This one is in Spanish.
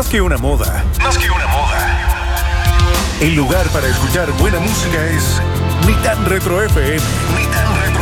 Más que una moda. Más que una moda. El lugar para escuchar buena música es Mi Tan Retro FM. Mi Tan Retro